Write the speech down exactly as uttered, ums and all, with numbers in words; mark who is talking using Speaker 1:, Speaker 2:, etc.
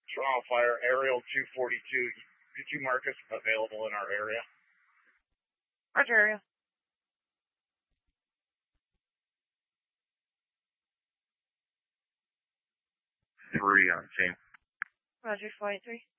Speaker 1: Toronto Fire, Aerial two forty-two. Could you mark us available in our area?
Speaker 2: Roger, area.
Speaker 1: Three on team.
Speaker 2: Roger, flight three.